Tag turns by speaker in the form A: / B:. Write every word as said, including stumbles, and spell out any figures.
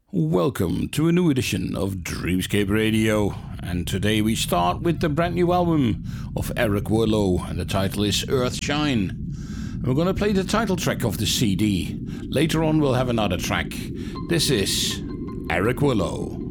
A: Welcome to a new edition of Dreamscape Radio, and today we start with the brand new album of Eric Woerloh, and the title is Earthshine. We're going to play the title track of the C D. Later on we'll have another track. This is Eric Woerloh.